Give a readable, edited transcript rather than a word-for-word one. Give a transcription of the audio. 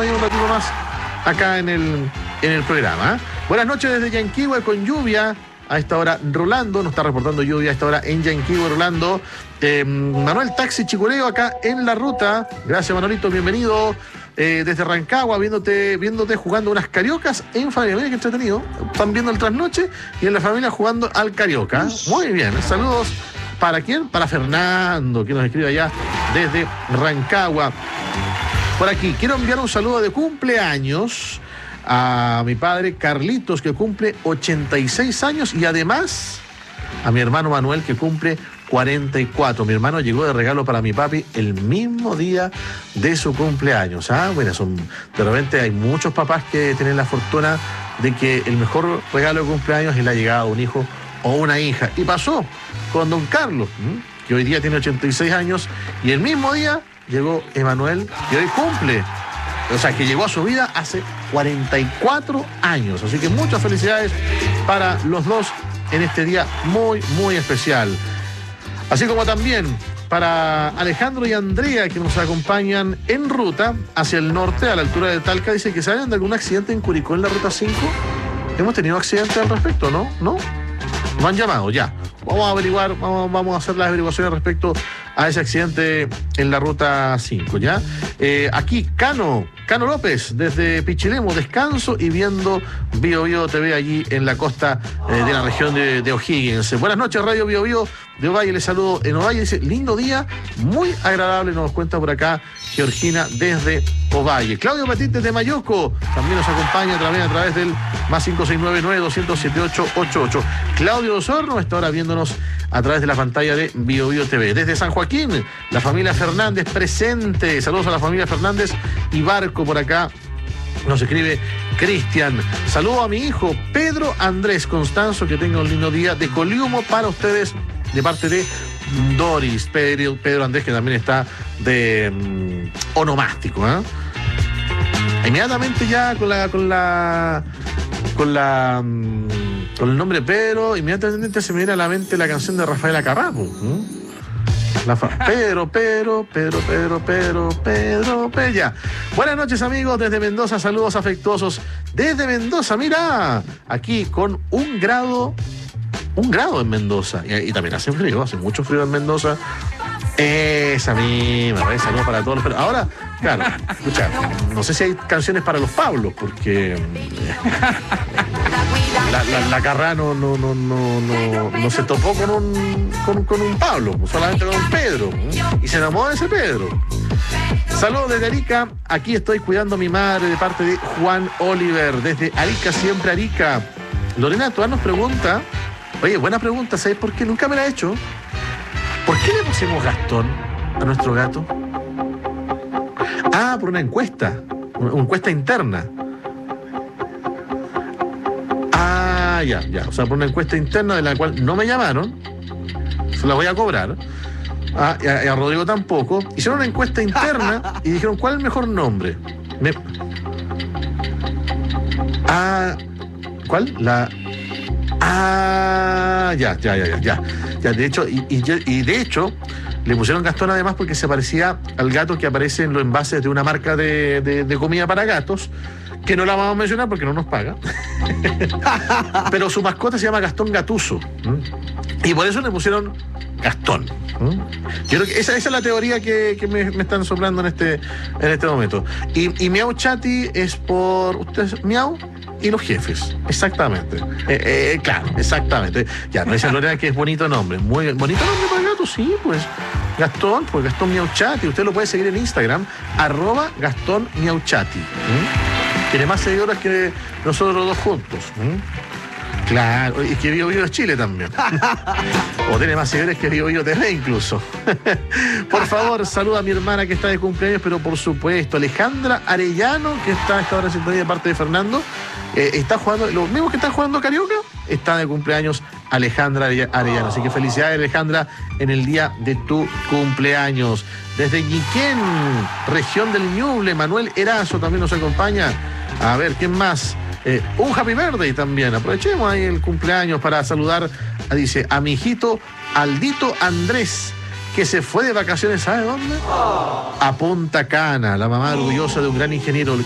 ahí un ratito más acá en el programa. Buenas noches desde Yanquihue con lluvia. A esta hora, Rolando nos está reportando lluvia a esta hora en Yanquihue, Rolando. Manuel Taxi Chicureo acá en la ruta. Gracias, Manolito, bienvenido. Desde Rancagua, viéndote jugando unas cariocas en familia. Mira qué entretenido. Están viendo el trasnoche y en la familia jugando al carioca. Muy bien, saludos. ¿Para quién? Para Fernando, que nos escribe allá desde Rancagua. Por aquí, quiero enviar un saludo de cumpleaños a mi padre Carlitos, que cumple 86 años, y además a mi hermano Manuel, que cumple 44. Mi hermano llegó de regalo para mi papi el mismo día de su cumpleaños. Bueno, de repente hay muchos papás que tienen la fortuna de que el mejor regalo de cumpleaños es la llegada de un hijo o una hija. Y pasó con don Carlos, que hoy día tiene 86 años, y el mismo día llegó Emanuel, y hoy cumple. O sea, que llegó a su vida hace 44 años. Así que muchas felicidades para los dos en este día muy, muy especial. Así como también para Alejandro y Andrea, que nos acompañan en ruta hacia el norte, a la altura de Talca. Dice que saben de algún accidente en Curicó en la ruta 5. Hemos tenido accidentes al respecto, ¿no? ¿No? Nos han llamado, ya. Vamos a averiguar, vamos a hacer las averiguaciones respecto a ese accidente en la ruta 5, ¿ya? Aquí, Cano López, desde Pichilemu, descanso y viendo Bio Bio TV allí en la costa de la región de O'Higgins. Buenas noches, Radio Bio Bio de Ovalle, les saludo en Ovalle. Dice, lindo día, muy agradable, nos cuenta por acá Georgina desde Ovalle. Claudio Petit desde Mayoco también nos acompaña a través del más 569-900-7888. Claudio Osorno está ahora viéndonos a través de la pantalla de Bio Bio TV. Desde San Joaquín, la familia Fernández presente. Saludos a la familia Fernández y Barco por acá. Nos escribe Cristian. Saludo a mi hijo Pedro Andrés Constanzo, que tenga un lindo día de Coliumo para ustedes de parte de Doris. Pedro Andrés, que también está de onomástico, Inmediatamente ya con el nombre Pedro, inmediatamente se me viene a la mente la canción de Rafaela Carrappo. Pedro, ya. Buenas noches, amigos, desde Mendoza, saludos afectuosos desde Mendoza. Mira, aquí con un grado en Mendoza, y también hace frío, hace mucho frío en Mendoza. Esa misma, saludos para todos. Pero ahora, claro, escucha, no sé si hay canciones para los Pablos, porque la Carrá no se topó con un Pablo, solamente con un Pedro, y se enamoró de ese Pedro. Saludos desde Arica, aquí estoy cuidando a mi madre de parte de Juan Oliver, desde Arica, siempre Arica. Lorena Toar nos pregunta, oye, buena pregunta, ¿sabes por qué? Nunca me la he hecho. ¿Por qué le pusimos Gastón a nuestro gato? Por una encuesta interna. Ya. O sea, por una encuesta interna de la cual no me llamaron. Se la voy a cobrar. Y a Rodrigo tampoco. Hicieron una encuesta interna y dijeron, ¿cuál es el mejor nombre? ¿Cuál? Ya. De hecho, de hecho, le pusieron Gastón además porque se parecía al gato que aparece en los envases de una marca de comida para gatos, que no la vamos a mencionar porque no nos paga. Pero su mascota se llama Gastón Gatuso. Y por eso le pusieron Gastón. Yo creo que esa es la teoría que me están soplando en este momento. Y Miau Chati es por ustedes, Miau y los jefes, exactamente. Claro, exactamente. Ya, no dice Lorena que es bonito nombre. Muy bonito nombre para el gato, sí, pues. Gastón Miauchati. Usted lo puede seguir en Instagram, @Gastón Miauchati. Tiene más seguidores que nosotros los dos juntos. Claro, y que Bio Bio es Chile también. O tiene más seguidores que Bio Bio TV incluso. Por favor, saluda a mi hermana que está de cumpleaños, pero por supuesto, Alejandra Arellano, que está a esta hora en sintonía de parte de Fernando. Está jugando, los mismos que están jugando Carioca, está de cumpleaños Alejandra Arellano. Así que felicidades, Alejandra, en el día de tu cumpleaños. Desde Ñiquén, región del Ñuble, Manuel Erazo también nos acompaña. A ver, ¿quién más? Un happy birthday también. Aprovechemos ahí el cumpleaños para saludar, dice, a mi hijito Aldito Andrés, que se fue de vacaciones, ¿sabe dónde? A Punta Cana, la mamá orgullosa de un gran ingeniero